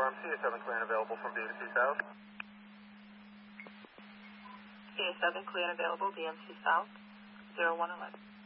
confirm CA7 clear and available from DMC South. CA7 clear and available, DMC South, 0111.